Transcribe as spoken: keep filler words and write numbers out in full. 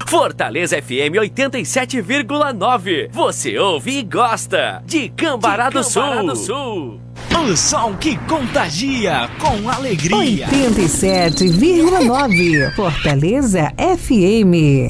Fortaleza F M oitenta e sete vírgula nove. Você ouve e gosta de Cambará do Sul. O som que contagia com alegria. oitenta e sete vírgula nove. Fortaleza F M.